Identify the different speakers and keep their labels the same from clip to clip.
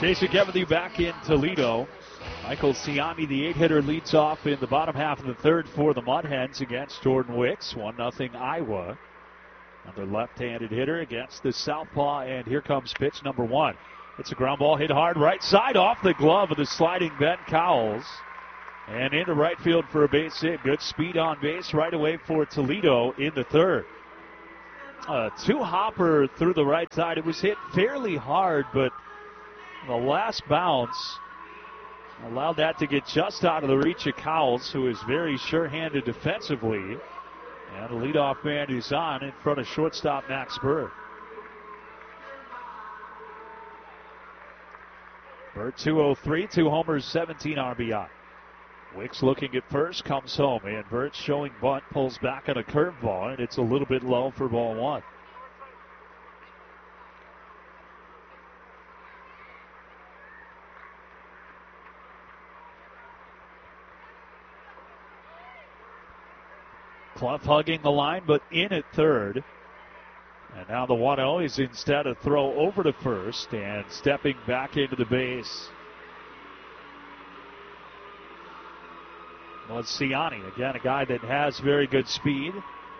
Speaker 1: Jason Kevin with you back in Toledo. Michael Siani, the 8-hitter, leads off in the bottom half of the third for the Mud Hens against Jordan Wicks. 1-0 Iowa. Another left-handed hitter against the southpaw, and here comes pitch number 1. It's a ground ball hit hard right side off the glove of the sliding Ben Cowles. And into right field for a base hit. Good speed on base right away for Toledo in the third. Two-hopper through the right side. It was hit fairly hard, but the last bounce allowed that to get just out of the reach of Cowles, who is very sure-handed defensively. And the leadoff man is on in front of shortstop Max Bird. Bird 203, 2 homers, 17 RBI. Wicks looking at first, comes home, and Bird showing bunt, pulls back on a curveball, and it's a little bit low for ball 1. Clough hugging the line, but in at third. And now the 1-0 is instead a throw over to first and stepping back into the base was Siani. Again, a guy that has very good speed.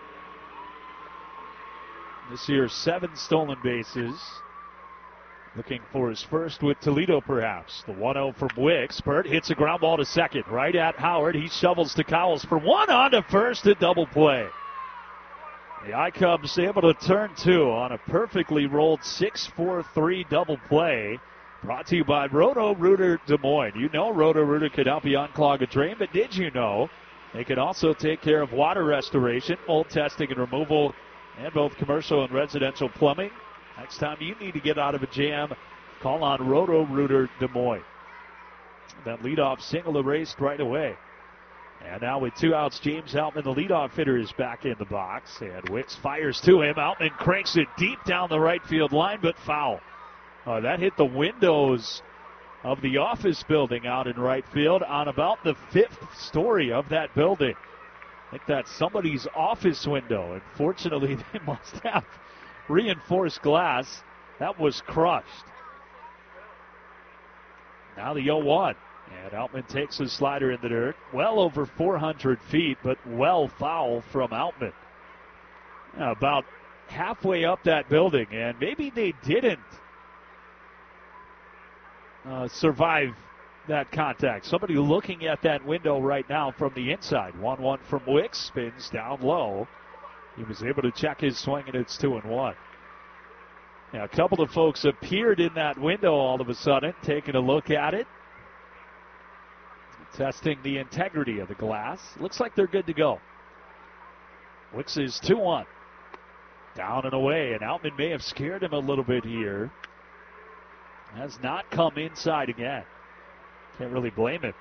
Speaker 1: This year, 7 stolen bases. Looking for his first with Toledo, perhaps. The 1-0 from Wicks. Burt hits a ground ball to second. Right at Howard. He shovels to Cowles for 1 on to first. A double play. The I-Cubs able to turn 2 on a perfectly rolled 6-4-3 double play. Brought to you by Roto-Rooter Des Moines. You know Roto-Rooter could help you unclog a drain, but did you know they can also take care of water restoration, mold testing and removal, and both commercial and residential plumbing? Next time you need to get out of a jam, call on Roto-Rooter Des Moines. That leadoff single erased right away. And now with 2 outs, James Outman, the leadoff hitter, is back in the box. And Wicks fires to him. Outman cranks it deep down the right field line, but foul. That hit the windows of the office building out in right field on about the 5th story of that building. I think that's somebody's office window. Unfortunately, they must have reinforced glass. That was crushed. Now the 0-1. And Outman takes his slider in the dirt. Well over 400 feet, but well foul from Outman. About halfway up that building, and maybe they didn't survive that contact. Somebody looking at that window right now from the inside. 1-1 from Wicks, spins down low. He was able to check his swing, and it's 2-1. Now, a couple of folks appeared in that window all of a sudden, taking a look at it, testing the integrity of the glass. Looks like they're good to go. Wicks is 2-1. Down and away, and Outman may have scared him a little bit here. Has not come inside again. Can't really blame him.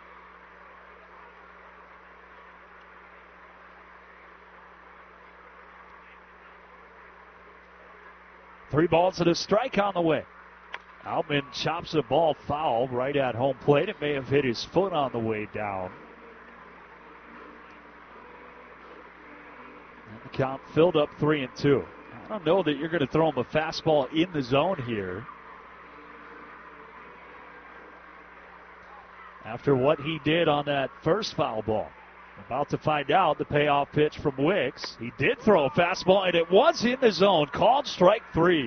Speaker 1: Three balls and a strike on the way. Outman chops a ball foul right at home plate. It may have hit his foot on the way down. And the count filled up 3-2. I don't know that you're going to throw him a fastball in the zone here. After what he did on that first foul ball. About to find out the payoff pitch from Wicks. He did throw a fastball, and it was in the zone. Called strike 3.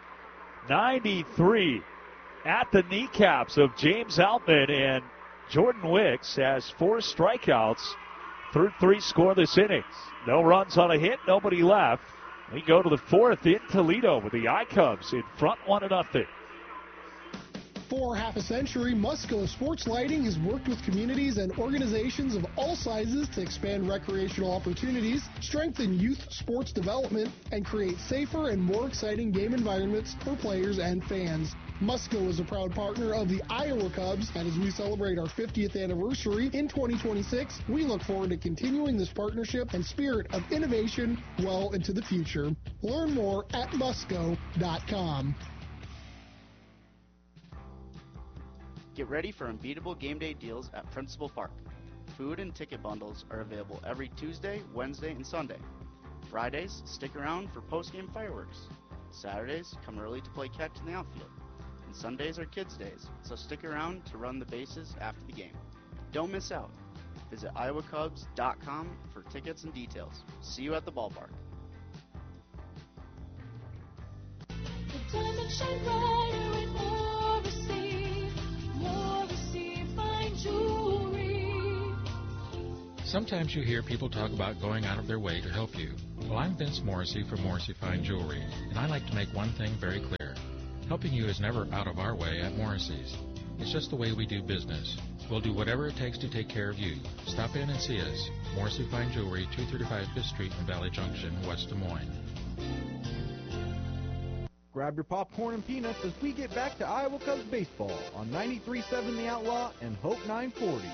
Speaker 1: 93 at the kneecaps of James Outman, and Jordan Wicks has 4 strikeouts through 3 scoreless innings. No runs on a hit, nobody left. We go to the 4th in Toledo with the I-Cubs in front 1-0.
Speaker 2: For half a century, Musco Sports Lighting has worked with communities and organizations of all sizes to expand recreational opportunities, strengthen youth sports development, and create safer and more exciting game environments for players and fans. Musco is a proud partner of the Iowa Cubs, and as we celebrate our 50th anniversary in 2026, we look forward to continuing this partnership and spirit of innovation well into the future. Learn more at musco.com.
Speaker 3: Get ready for unbeatable game day deals at Principal Park. Food and ticket bundles are available every Tuesday, Wednesday, and Sunday. Fridays, stick around for post-game fireworks. Saturdays, come early to play catch in the outfield. And and Sundays are kids' days, so stick around to run the bases after the game. Don't miss out. Visit iowacubs.com for tickets and details. See you at the ballpark.
Speaker 4: The diamond shine brighter with Morrissey fine jewelry.
Speaker 5: Sometimes you hear people talk about going out of their way to help you. Well, I'm Vince Morrissey from Morrissey Fine Jewelry, and I like to make one thing very clear. Helping you is never out of our way at Morrissey's. It's just the way we do business. We'll do whatever it takes to take care of you. Stop in and see us. Morrissey Fine Jewelry, 235 5th Street in Valley Junction, West Des Moines.
Speaker 6: Grab your popcorn and peanuts as we get back to Iowa Cubs baseball on 93.7 The Outlaw and Hope 940.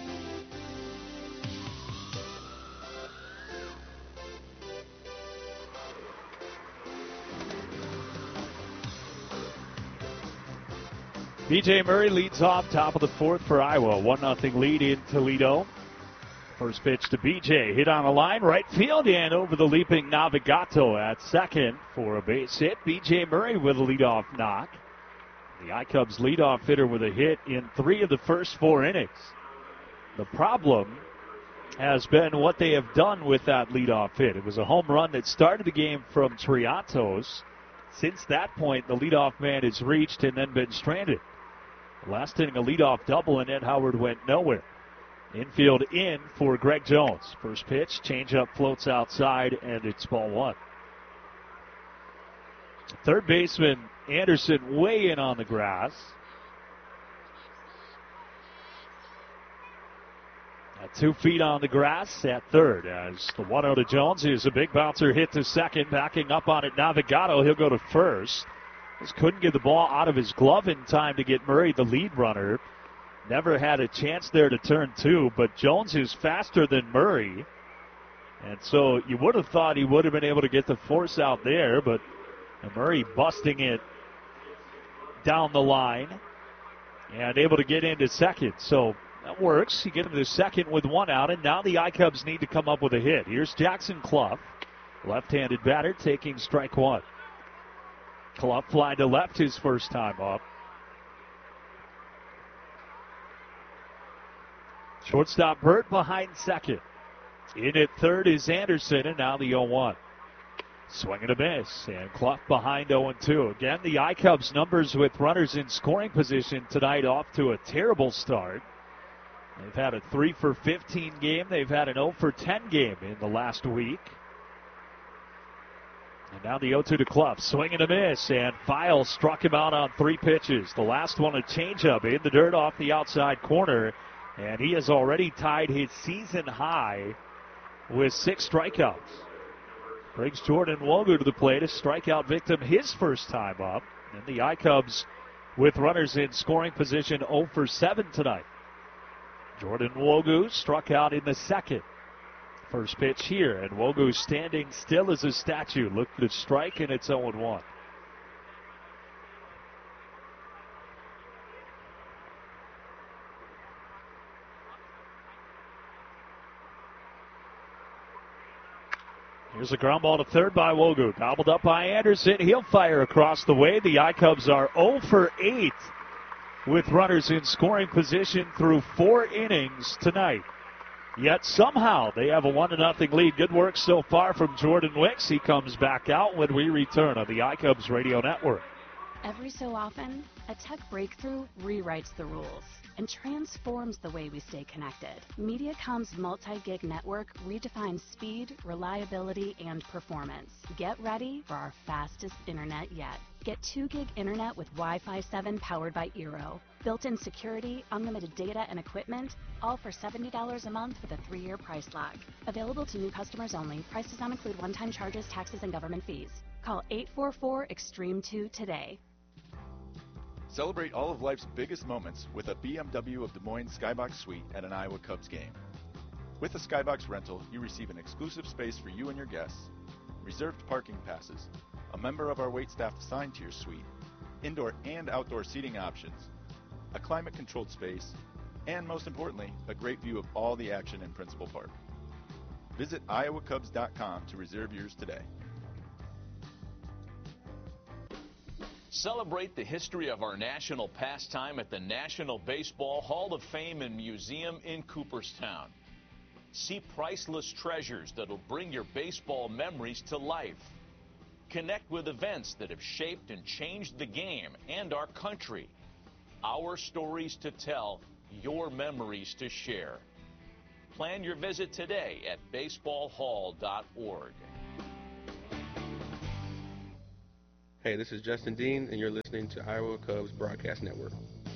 Speaker 1: BJ Murray leads off top of the fourth for Iowa. 1-0 lead in Toledo. First pitch to BJ. Hit on a line, right field, and over the leaping Navigato at second for a base hit. BJ Murray with a leadoff knock. The I-Cubs leadoff hitter with a hit in 3 of the first 4 innings. The problem has been what they have done with that leadoff hit. It was a home run that started the game from Triantos. Since that point, the leadoff man has reached and then been stranded. Last inning, a leadoff double, and Ed Howard went nowhere. Infield in for Greg Jones. First pitch, changeup floats outside, and it's ball 1. Third baseman Anderson way in on the grass. At 2 feet on the grass at third as the 1-0 to Jones is a big bouncer hit to second. Backing up on it, Navigato. He'll go to first. Just couldn't get the ball out of his glove in time to get Murray, the lead runner. Never had a chance there to turn 2, but Jones is faster than Murray. And so you would have thought he would have been able to get the force out there, but Murray busting it down the line and able to get into second. So that works. You get him to second with 1 out, and now the I-Cubs need to come up with a hit. Here's Jackson Clough, left-handed batter, taking strike 1. Clough flying to left his first time up. Shortstop Burt behind second. In at third is Anderson, and now the 0-1. Swing and a miss, and Clough behind 0-2. Again, the I-Cubs numbers with runners in scoring position tonight off to a terrible start. They've had a 3 for 15 game. They've had an 0 for 10 game in the last week. And now the 0-2 to Clough. Swing and a miss, and File struck him out on 3 pitches. The last one a changeup in the dirt off the outside corner. And he has already tied his season high with 6 strikeouts. Brings Jordan Wogu to the plate, a strikeout victim his first time up. And the I-Cubs with runners in scoring position 0 for 7 tonight. Jordan Wogu struck out in the second. First pitch here, and Wogu standing still as a statue. Looked to strike, and it's 0-1. Here's a ground ball to third by Wogu. Gobbled up by Anderson. He'll fire across the way. The I-Cubs are 0 for 8 with runners in scoring position through 4 innings tonight. Yet somehow they have a 1-0 lead. Good work so far from Jordan Wicks. He comes back out when we return on the I-Cubs Radio Network.
Speaker 7: Every so often, a tech breakthrough rewrites the rules and transforms the way we stay connected. Mediacom's multi-gig network redefines speed, reliability, and performance. Get ready for our fastest internet yet. Get 2 gig internet with Wi-Fi 7 powered by Eero. Built-in security, unlimited data and equipment, all for $70 a month with a 3-year price lock. Available to new customers only. Price does not include one-time charges, taxes, and government fees. Call 844-EXTREME2 today.
Speaker 8: Celebrate all of life's biggest moments with a BMW of Des Moines Skybox Suite at an Iowa Cubs game. With a Skybox rental, you receive an exclusive space for you and your guests, reserved parking passes, a member of our waitstaff assigned to your suite, indoor and outdoor seating options, a climate-controlled space, and most importantly, a great view of all the action in Principal Park. Visit iowacubs.com to reserve yours today.
Speaker 9: Celebrate the history of our national pastime at the National Baseball Hall of Fame and Museum in Cooperstown. See priceless treasures that'll bring your baseball memories to life. Connect with events that have shaped and changed the game and our country. Our stories to tell, your memories to share. Plan your visit today at baseballhall.org.
Speaker 10: Hey, this is Justin Dean, and you're listening to Iowa Cubs Broadcast Network.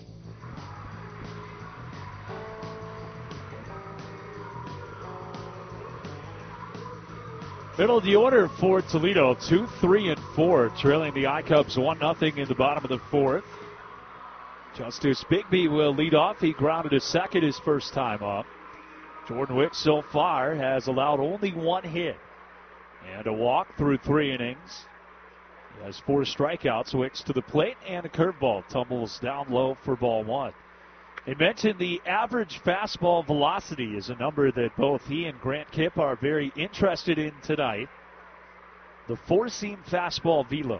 Speaker 1: Middle of the order for Toledo, 2, 3, and 4, trailing the I-Cubs 1-0 in the bottom of the fourth. Justice Bigby will lead off. He grounded a second his first time up. Jordan Wicks so far has allowed only one hit and a walk through 3 innings. He has 4 strikeouts. Wicks to the plate, and a curveball tumbles down low for ball 1. They mentioned the average fastball velocity is a number that both he and Grant Kipp are very interested in tonight. The 4-seam fastball velo.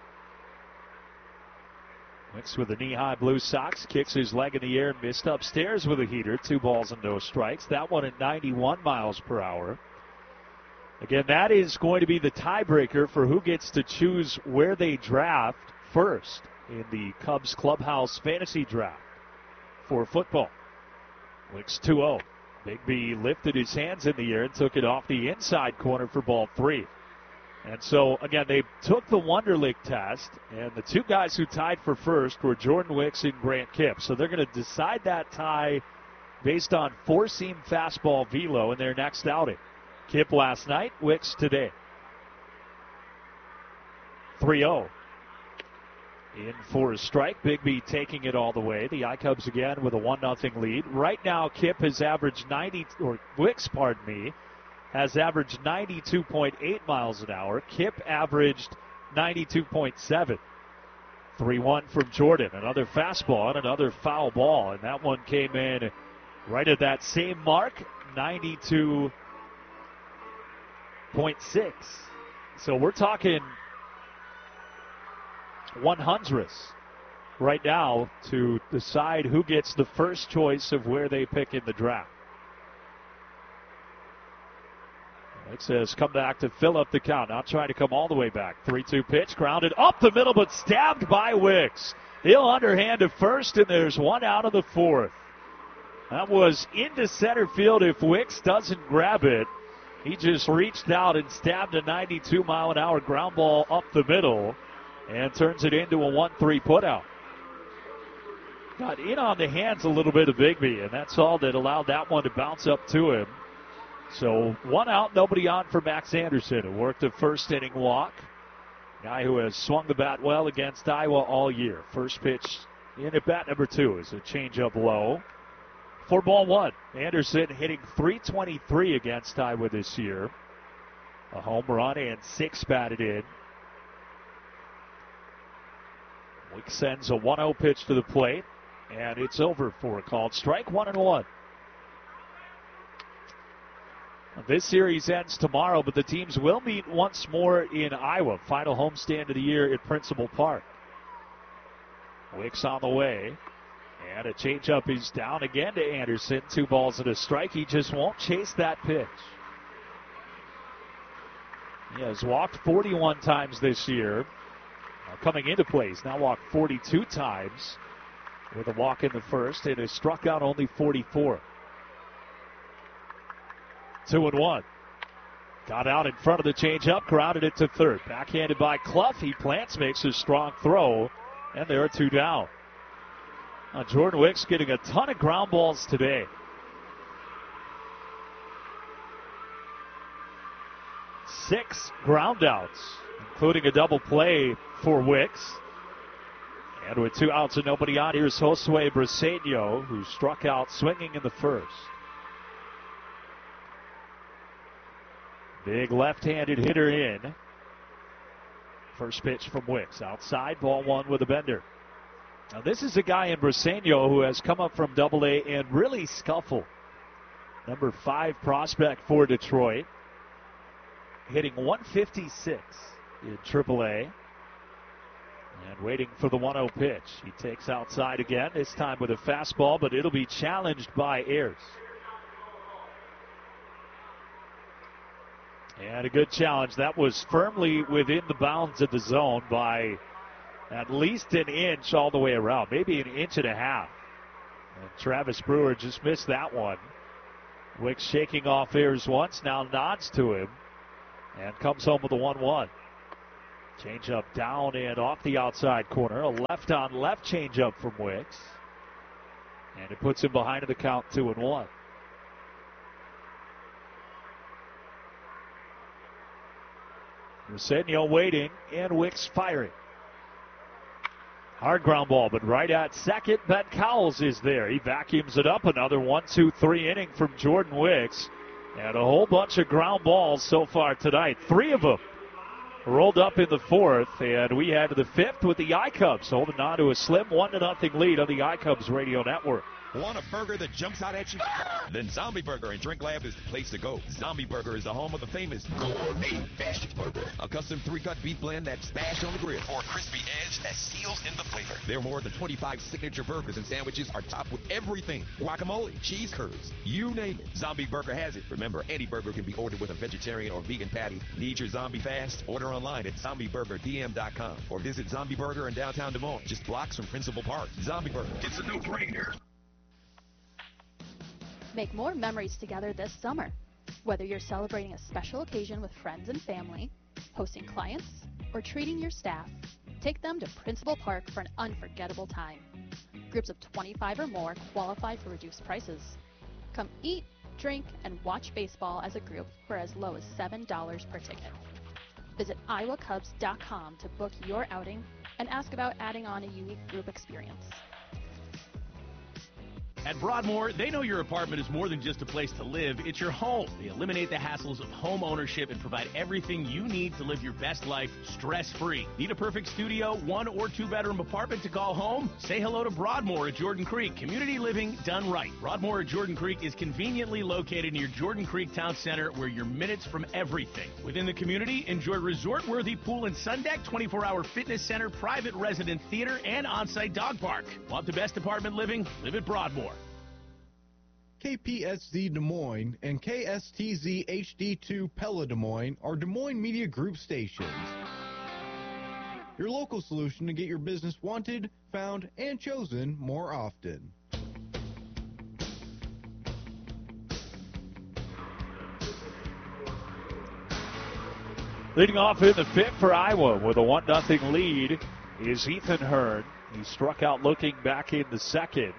Speaker 1: Wicks with the knee-high blue socks, kicks his leg in the air and missed upstairs with a heater. 2 balls and no strikes. That one at 91 miles per hour. Again, that is going to be the tiebreaker for who gets to choose where they draft first in the Cubs clubhouse fantasy draft for football. Wicks 2-0. Bigby lifted his hands in the air and took it off the inside corner for ball 3. And so, again, they took the Wonderlic test, and the 2 guys who tied for first were Jordan Wicks and Grant Kipp. So they're going to decide that tie based on 4-seam fastball velo in their next outing. Kipp last night, Wicks today. 3-0. In for a strike. Bigby taking it all the way. The I-Cubs again with a 1-0 lead. Right now, Kipp has averaged Wicks, has averaged 92.8 miles an hour. Kipp averaged 92.7. 3-1 from Jordan. Another fastball and another foul ball. And that one came in right at that same mark, 92.6. So we're talking 100ths right now to decide who gets the first choice of where they pick in the draft. Wicks has come back to fill up the count. Now trying to come all the way back. 3-2 pitch, grounded up the middle, but stabbed by Wicks. He'll underhand to first, and there's 1 out of the 4th. That was into center field if Wicks doesn't grab it. He just reached out and stabbed a 92-mile-an-hour ground ball up the middle and turns it into a 1-3 putout. Got in on the hands a little bit of Bigby, and that's all that allowed that one to bounce up to him. So 1 out, nobody on for Max Anderson, who worked a first-inning walk. Guy who has swung the bat well against Iowa all year. First pitch in at bat number 2 is a changeup low. For ball 1, Anderson hitting .323 against Iowa this year. A home run and 6 batted in. Wicks sends a 1-0 pitch to the plate, and it's over for a called strike. 1-1. This series ends tomorrow, but the teams will meet once more in Iowa. Final homestand of the year at Principal Park. Wicks on the way. And a changeup is down again to Anderson. 2 balls and a strike. He just won't chase that pitch. He has walked 41 times this year. Coming into play, he's now walked 42 times with a walk in the first and has struck out only 44. 2-1. Got out in front of the changeup, grounded it to third. Backhanded by Clough. He plants, makes a strong throw, and there are 2 down. Jordan Wicks getting a ton of ground balls today. 6 ground outs, including a double play for Wicks. And with 2 outs and nobody on, here's Josue Briseño, who struck out swinging in the first. Big left-handed hitter in. First pitch from Wicks. Outside, ball 1 with a bender. Now this is a guy in Briseño who has come up from Double-A and really scuffled. Number 5 prospect for Detroit. Hitting .156 in Triple-A. And waiting for the 1-0 pitch. He takes outside again, this time with a fastball, but it'll be challenged by Ayers. And a good challenge. That was firmly within the bounds of the zone by at least an inch all the way around, maybe an inch and a half. And Travis Brewer just missed that one. Wicks shaking off Ayers once, now nods to him and comes home with a 1-1. Changeup down and off the outside corner. A left-on-left changeup from Wicks. And it puts him behind the count 2-1. Arsenio waiting and Wicks firing. Hard ground ball, but right at second, Ben Cowles is there. He vacuums it up. Another 1-2-3 inning from Jordan Wicks. And a whole bunch of ground balls so far tonight. 3 of them rolled up in the 4th, and we head to the 5th with the iCubs holding on to a slim 1-0 lead on the iCubs radio network.
Speaker 11: Want a burger that jumps out at you? Then Zombie Burger and Drink Lab is the place to go. Zombie Burger is the home of the famous gourmet bashed burger. A custom 3-cut beef blend that's bashed on the grill. Or a crispy edge that seals in the flavor. Their more than 25 signature burgers and sandwiches are topped with everything. Guacamole, cheese curds, you name it. Zombie Burger has it. Remember, any burger can be ordered with a vegetarian or vegan patty. Need your zombie fast? Order online at zombieburgerdm.com or visit Zombie Burger in downtown Des Moines, just blocks from Principal Park. Zombie Burger, it's a no-brainer.
Speaker 12: Make more memories together this summer. Whether you're celebrating a special occasion with friends and family, hosting clients, or treating your staff, take them to Principal Park for an unforgettable time. Groups of 25 or more qualify for reduced prices. Come eat, drink, and watch baseball as a group for as low as $7 per ticket. Visit iowacubs.com to book your outing and ask about adding on a unique group experience.
Speaker 13: At Broadmoor, they know your apartment is more than just a place to live, it's your home. They eliminate the hassles of home ownership and provide everything you need to live your best life stress-free. Need a perfect studio, 1 or 2 bedroom apartment to call home? Say hello to Broadmoor at Jordan Creek. Community living done right. Broadmoor at Jordan Creek is conveniently located near Jordan Creek Town Center, where you're minutes from everything. Within the community, enjoy resort-worthy pool and sun deck, 24-hour fitness center, private resident theater, and on-site dog park. Want the best apartment living? Live at Broadmoor.
Speaker 6: KPSZ Des Moines and KSTZ HD2 Pella Des Moines are Des Moines Media Group stations. Your local solution to get your business wanted, found, and chosen more often.
Speaker 1: Leading off in the 5th for Iowa with a 1-0 lead is Ethan Hearn. He struck out looking back in the 2nd.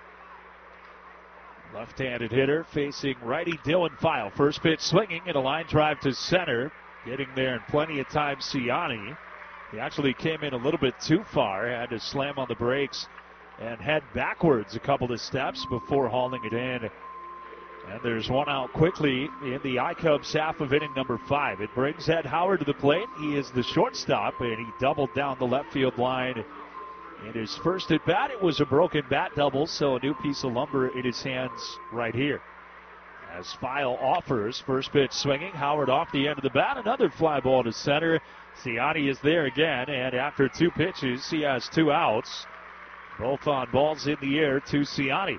Speaker 1: Left-handed hitter facing righty Dylan File. First pitch swinging and a line drive to center. Getting there in plenty of time, Ciani. He actually came in a little bit too far. Had to slam on the brakes and head backwards a couple of steps before hauling it in. And there's one out quickly in the iCubs half of inning number 5. It brings Ed Howard to the plate. He is the shortstop, and he doubled down the left field line. In his first at bat, it was a broken bat double, so a new piece of lumber in his hands right here. As File offers, first pitch swinging, Howard off the end of the bat, another fly ball to center. Ciani is there again, and after 2 pitches, he has 2 outs. Both on balls in the air to Ciani.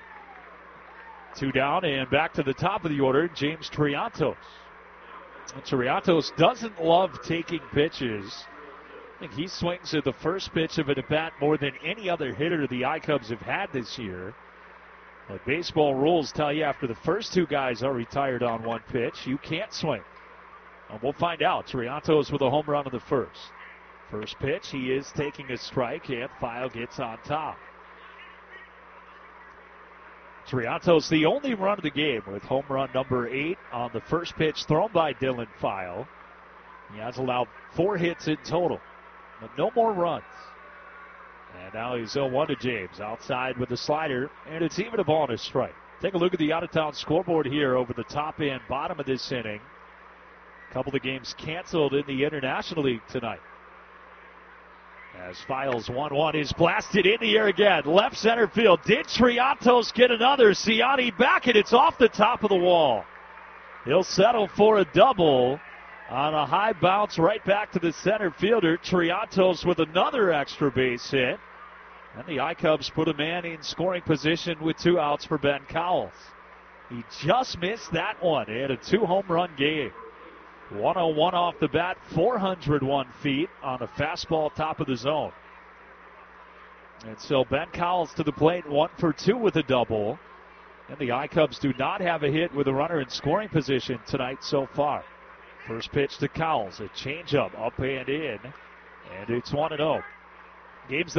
Speaker 1: 2 down and back to the top of the order, James Triantos. Triantos doesn't love taking pitches. I think he swings at the first pitch of an at-bat more than any other hitter the iCubs have had this year. But baseball rules tell you after the first 2 guys are retired on 1 pitch, you can't swing. And we'll find out. Triantos with a home run on the first. First pitch, he is taking a strike, and File gets on top. Triantos the only run of the game with home run number 8 on the first pitch thrown by Dylan File. He has allowed 4 hits in total. But no more runs. And now he's 0-1 to James. Outside with the slider, and it's even a ball and a strike. Take a look at the out-of-town scoreboard here over the top and bottom of this inning. A couple of games canceled in the International League tonight. As Files 1-1 is blasted in the air again. Left center field. Did Triantos get another? Ciani back, and it's off the top of the wall. He'll settle for a double. On a high bounce right back to the center fielder. Triantos with another extra base hit. And the I-Cubs put a man in scoring position with 2 outs for Ben Cowles. He just missed that one. He had a 2-home run game. 101 off the bat, 401 feet on a fastball top of the zone. And so Ben Cowles to the plate, 1 for 2 with a double. And the I-Cubs do not have a hit with a runner in scoring position tonight so far. First pitch to Cowles, a changeup up and in, and it's 1-0. Game's